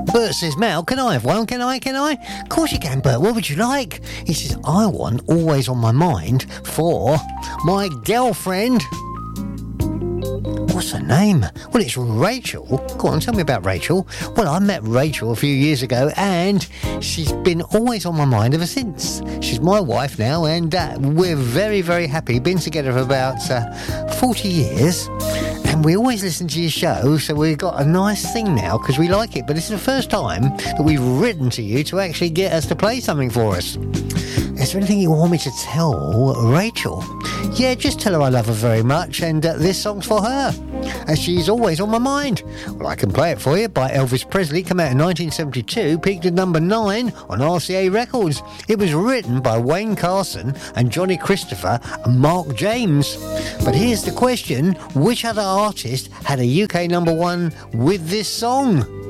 Bert says, Mel, can I have one? Can I? Of course you can, Bert. What would you like? He says, I want Always on My Mind for my girlfriend. What's her name? Well, it's Rachel. Go on, tell me about Rachel. Well, I met Rachel a few years ago and she's been always on my mind ever since. She's my wife now and we're very, very happy. Been together for about 40 years. And we always listen to your show, so we've got a nice thing now because we like it. But it's the first time that we've written to you to actually get us to play something for us. Is there anything you want me to tell Rachel? Yeah, just tell her I love her very much and this song's for her. And she's always on my mind. Well, I can play it for you by Elvis Presley. Came out in 1972, peaked at number 9 on RCA Records. It was written by Wayne Carson and Johnny Christopher and Mark James. But here's the question. Which other artist had a UK number 1 with this song?